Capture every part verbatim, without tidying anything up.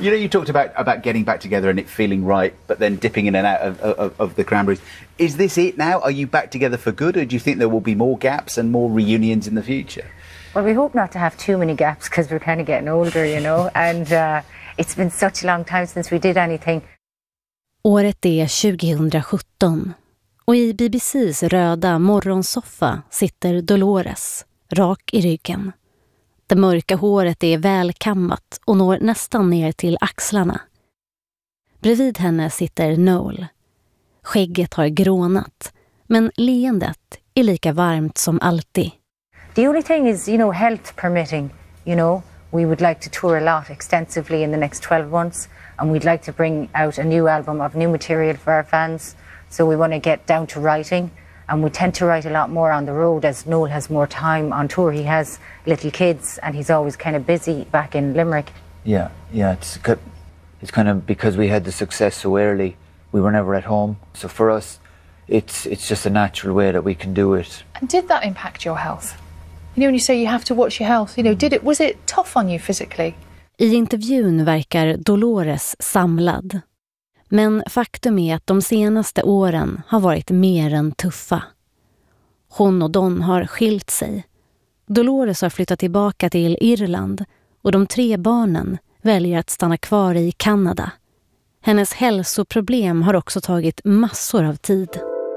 You know, you talked about, about getting back together and it feeling right, but then dipping in and out of, of, of the Cranberries. Is this it now? Are you back together for good, or do you think there will be more gaps and more reunions in the future? Well, we hope not to have too many gaps because we're kind of getting older, you know, and uh, it's been such a long time since we did anything. Året är tjugosjutton och i B B C:s röda morgonsoffa sitter Dolores, rak i ryggen. Det mörka håret är välkammat och når nästan ner till axlarna. Bredvid henne sitter Noel. Skägget har grånat, men leendet är lika varmt som alltid. The only thing is, you know, health permitting, you know, we would like to tour a lot extensively in the next twelve months, and we'd like to bring out a new album of new material for our fans. So we want to get down to writing, and we tend to write a lot more on the road as Noel has more time on tour. He has little kids, and he's always kind of busy back in Limerick. Yeah, yeah, it's it's kind of because we had the success so early, we were never at home. So for us, it's it's just a natural way that we can do it. And did that impact your health? You know, when you say you have to watch your health, you know, did it was it tough on you physically? I intervjun verkar Dolores samlad. Men faktum är att de senaste åren har varit mer än tuffa. Hon och Don har skilt sig. Dolores har flyttat tillbaka till Irland och de tre barnen väljer att stanna kvar i Kanada. Hennes hälsoproblem har också tagit massor av tid.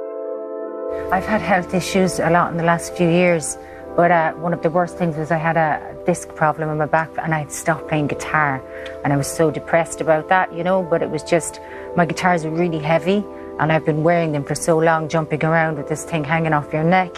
I've had health issues a lot in the last few years, but uh, one of the worst things was I had a disc problem in my back and I had stopped playing guitar, and I was so depressed about that, you know, but it was just, my guitars are really heavy and I've been wearing them for so long, jumping around with this thing hanging off your neck.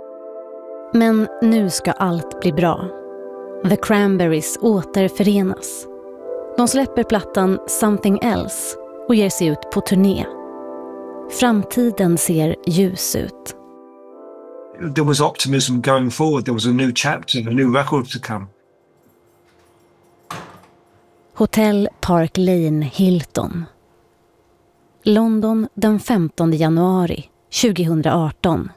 Men nu ska allt bli bra. The Cranberries återförenas. De släpper plattan Something Else och ger sig ut på turné. Framtiden ser ljus ut. There was optimism going forward. There was a new chapter, a new record to come. Hotel Park Lane Hilton. London den femtonde januari tjugoarton.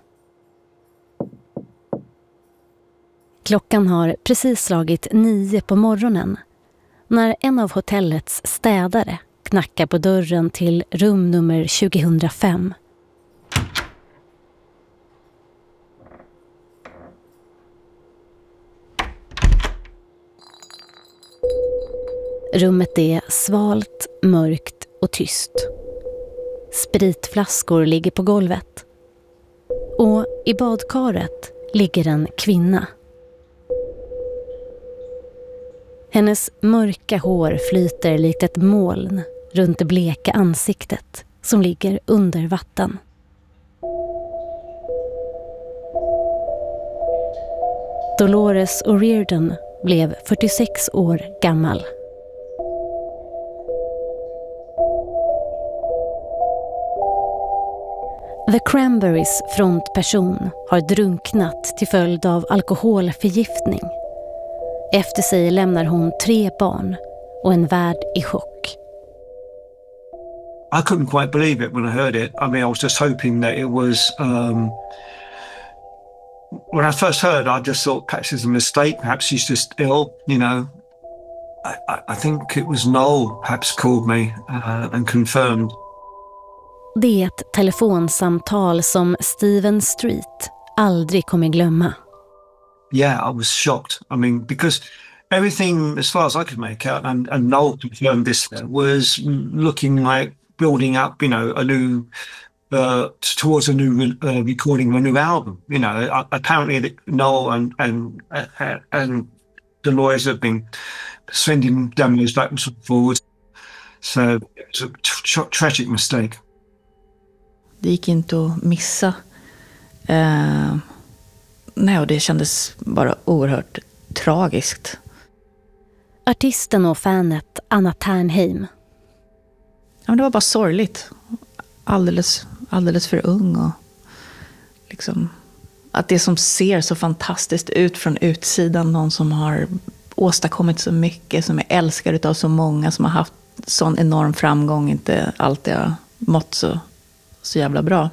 Klockan har precis slagit nio på morgonen när en av hotellets städare knackar på dörren till rum nummer tjugohundrafem. Rummet är svalt, mörkt och tyst. Spritflaskor ligger på golvet. Och i badkaret ligger en kvinna. Hennes mörka hår flyter likt ett moln runt det bleka ansiktet som ligger under vatten. Dolores O'Riordan blev fyrtiosex år gammal. The Cranberries frontperson har drunknat till följd av alkoholförgiftning. Efter sig lämnar hon tre barn och en värld i chock. I couldn't quite believe it when I heard it. I mean, I was just hoping that it was... Um, when I first heard, I just thought perhaps it's a mistake. Perhaps she's just ill, you know. I, I, I think it was Noel perhaps called me uh, and confirmed. Det är ett telefonsamtal som Steven Street aldrig kommer glömma. Yeah, I was shocked. I mean, because everything, as far as I could make out, and, and Noel confirmed this, was looking like building up, you know, a new, uh, towards a new uh, recording of a new album. You know, uh, apparently the, Noel and and uh, and Dolores have been sending demos backwards and forwards. So it was a tra- tragic mistake. Det gick inte att missa. Eh, nej, och det kändes bara oerhört tragiskt. Artisten och fanet Anna Ternheim. Ja, men det var bara sorgligt. Alldeles, alldeles för ung. Och liksom, att det som ser så fantastiskt ut från utsidan, någon som har åstadkommit så mycket, som är älskad av så många, som har haft sån enorm framgång, inte alltid har mått så så jävla bra.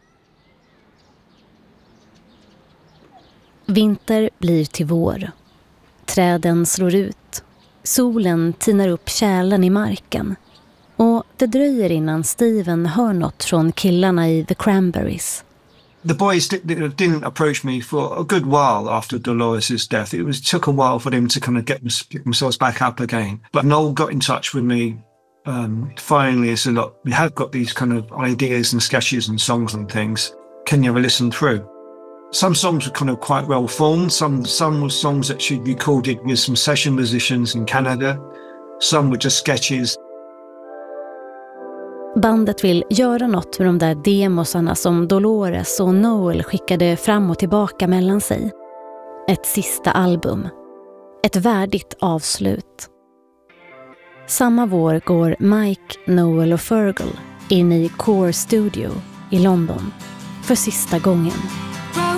Vinter blir till vår Träden slår ut. Solen tinar upp kärlen i marken. Och det dröjer innan Steven hör något från killarna i The Cranberries. The boys didn't approach me for a good while after Dolores' death. It was took a while for them to kind of get pick themselves back up again. But Noel got in touch with me um, finally and said, look, we have got these kind of ideas and sketches and songs and things. Can you ever listen through? Some songs were kind of quite well formed. Some some were songs that she'd recorded with some session musicians in Canada. Some were just sketches. Bandet vill göra något med de där demosarna som Dolores och Noel skickade fram och tillbaka mellan sig. Ett sista album. Ett värdigt avslut. Samma vår går Mike, Noel och Fergal in i Core Studio i London för sista gången.